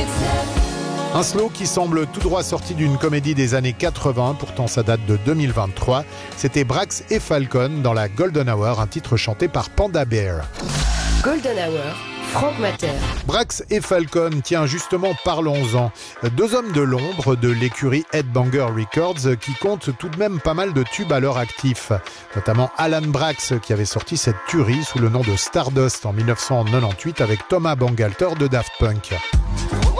Un slow qui semble tout droit sorti d'une comédie des années 80, pourtant ça date de 2023. C'était Brax et Falcon dans la Golden Hour, un titre chanté par Panda Bear. Golden Hour, Franck Matter. Brax et Falcon, tiens justement parlons-en. Deux hommes de l'ombre de l'écurie Headbanger Records qui comptent tout de même pas mal de tubes à leur actif. Notamment Alan Brax qui avait sorti cette tuerie sous le nom de Stardust en 1998 avec Thomas Bangalter de Daft Punk.